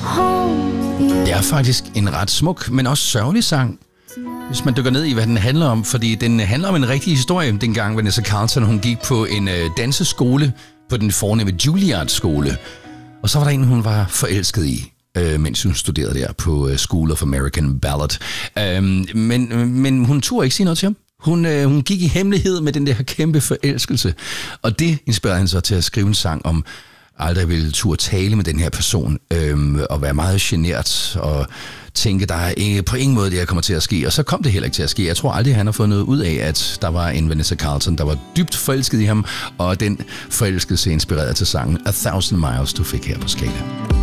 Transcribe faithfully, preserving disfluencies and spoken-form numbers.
Det er faktisk en ret smuk, men også sørgelig sang, hvis man dykker ned i, hvad den handler om. Fordi den handler om en rigtig historie, dengang Vanessa Carlton hun gik på en øh, danseskole på den fornemme Juilliard-skole. Og så var der en, hun var forelsket i, øh, mens hun studerede der på øh, School of American Ballet. Øh, men, men hun turde ikke sige noget til ham. Hun, øh, hun gik i hemmelighed med den der kæmpe forelskelse. Og det inspirerede hende så til at skrive en sang om, aldrig ville turde tale med den her person, øhm, og være meget genert, og tænke, der er ikke, på ingen måde det her kommer til at ske. Og så kom det heller ikke til at ske. Jeg tror aldrig, han har fået noget ud af, at der var en Vanessa Carlton, der var dybt forelsket i ham, og den forelskelse inspirerede til sangen A Thousand Miles, du fik her på Skala.